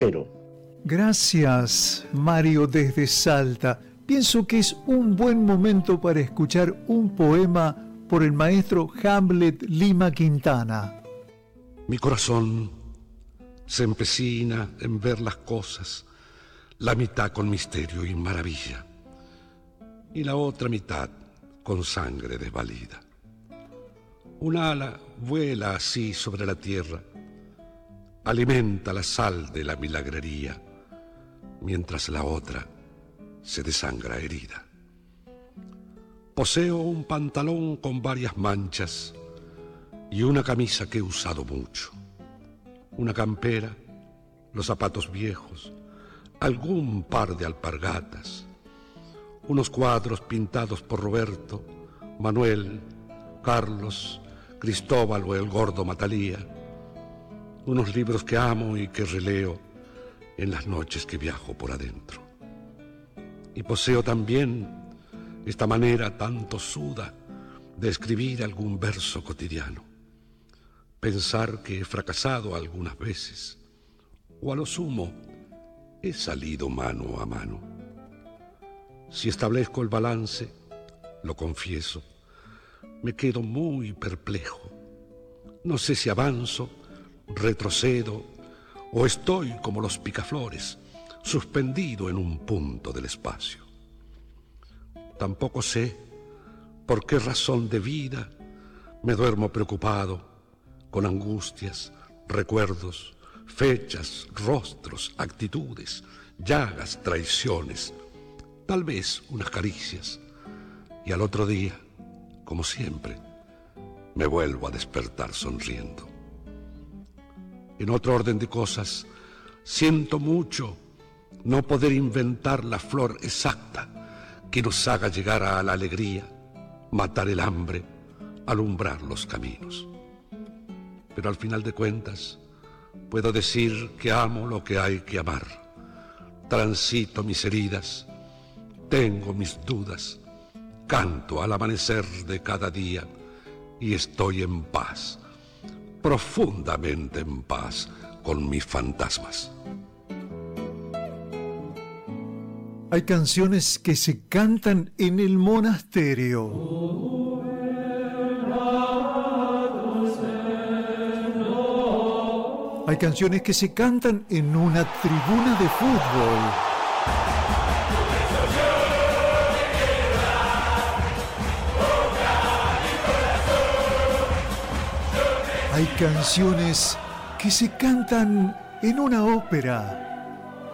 Pero Gracias, Mario, desde Salta. Pienso que es un buen momento para escuchar un poema por el maestro Hamlet Lima Quintana. Mi corazón se empecina en ver las cosas, la mitad con misterio y maravilla, y la otra mitad con sangre desvalida. Un ala vuela así sobre la tierra, alimenta la sal de la milagrería, mientras la otra se desangra herida. Poseo un pantalón con varias manchas y una camisa que he usado mucho, una campera, los zapatos viejos, algún par de alpargatas, unos cuadros pintados por Roberto, Manuel, Carlos, Cristóbal o el gordo Matalía, unos libros que amo y que releo en las noches que viajo por adentro. Y poseo también esta manera tan tosuda de escribir algún verso cotidiano. Pensar que he fracasado algunas veces, o a lo sumo he salido mano a mano. Si establezco el balance, lo confieso, me quedo muy perplejo. No sé si avanzo, retrocedo, o estoy como los picaflores, suspendido en un punto del espacio. Tampoco sé por qué razón de vida me duermo preocupado, con angustias, recuerdos, fechas, rostros, actitudes, llagas, traiciones, tal vez unas caricias, y al otro día, como siempre, me vuelvo a despertar sonriendo. En otro orden de cosas, siento mucho no poder inventar la flor exacta que nos haga llegar a la alegría, matar el hambre, alumbrar los caminos. Pero al final de cuentas, puedo decir que amo lo que hay que amar. Transito mis heridas, tengo mis dudas, canto al amanecer de cada día y estoy en paz, profundamente en paz con mis fantasmas. Hay canciones que se cantan en el monasterio. Hay canciones que se cantan en una tribuna de fútbol. Hay canciones que se cantan en una ópera.